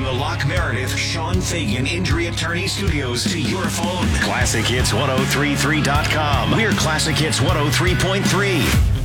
the Locke Meredith, Sean Fagan Injury Attorney Studios to your phone. ClassicHits1033.com. We're Classic Hits 103.3.